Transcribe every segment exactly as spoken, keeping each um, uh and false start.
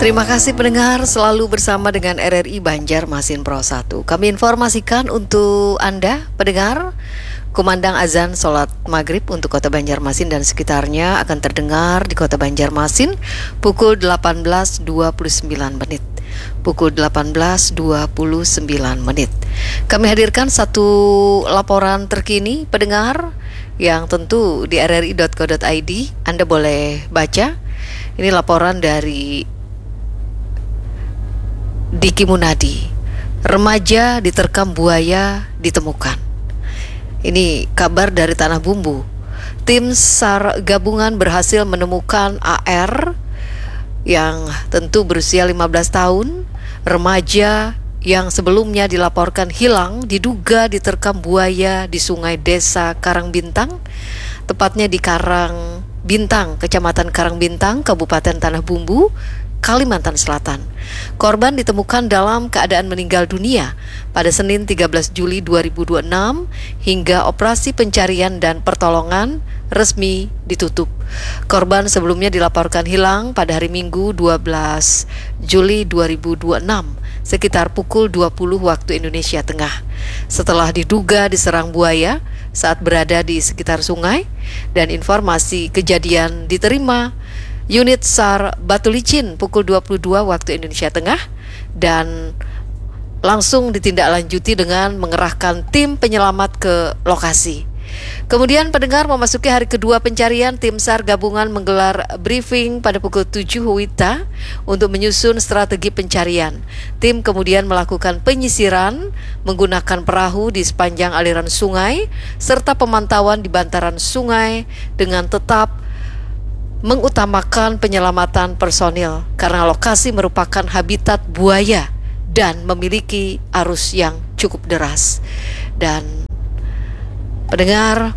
Terima kasih pendengar selalu bersama dengan R R I Banjarmasin Pro satu. Kami informasikan untuk Anda pendengar, kumandang azan sholat maghrib untuk kota Banjarmasin dan sekitarnya akan terdengar di kota Banjarmasin pukul delapan belas dua puluh sembilan menit. Pukul delapan belas dua puluh sembilan menit. Kami hadirkan satu laporan terkini pendengar yang tentu di r r i dot co dot i d Anda boleh baca. Ini laporan dari Diki Munadi. Remaja diterkam buaya ditemukan. Ini kabar dari Tanah Bumbu. Tim SAR gabungan berhasil menemukan A R yang tentu berusia lima belas tahun, remaja yang sebelumnya dilaporkan hilang diduga diterkam buaya di sungai Desa Karangbintang, tepatnya di Karangbintang, Kecamatan Karangbintang, Kabupaten Tanah Bumbu, Kalimantan Selatan. Korban ditemukan dalam keadaan meninggal dunia pada Senin tiga belas Juli dua ribu dua puluh enam hingga operasi pencarian dan pertolongan resmi ditutup. Korban sebelumnya dilaporkan hilang pada hari Minggu dua belas Juli dua ribu dua puluh enam sekitar pukul dua puluh waktu Indonesia Tengah setelah diduga diserang buaya saat berada di sekitar sungai, dan informasi kejadian diterima Unit SAR Batu Licin pukul dua puluh dua waktu Indonesia Tengah dan langsung ditindaklanjuti dengan mengerahkan tim penyelamat ke lokasi. Kemudian pendengar memasuki hari kedua pencarian, tim SAR gabungan menggelar briefing pada pukul tujuh W I B T untuk menyusun strategi pencarian. Tim kemudian melakukan penyisiran menggunakan perahu di sepanjang aliran sungai serta pemantauan di bantaran sungai dengan tetap mengutamakan penyelamatan personil karena lokasi merupakan habitat buaya dan memiliki arus yang cukup deras. Dan pendengar,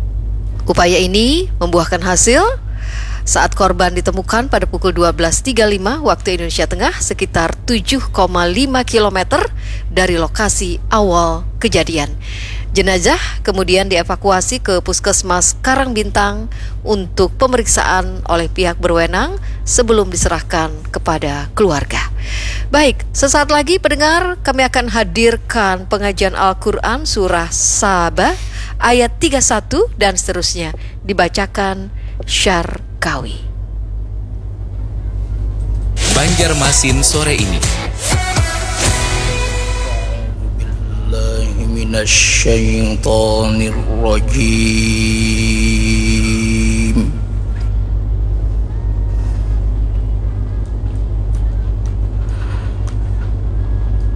upaya ini membuahkan hasil saat korban ditemukan pada pukul dua belas tiga puluh lima waktu Indonesia Tengah sekitar tujuh koma lima kilometer dari lokasi awal kejadian. Jenazah kemudian dievakuasi ke Puskesmas Karangbintang untuk pemeriksaan oleh pihak berwenang sebelum diserahkan kepada keluarga. Baik, sesaat lagi pendengar kami akan hadirkan pengajian Al-Quran surah Sabah ayat tiga puluh satu dan seterusnya dibacakan Syarkawi. Banjarmasin sore ini. Minasyaitonir rajim.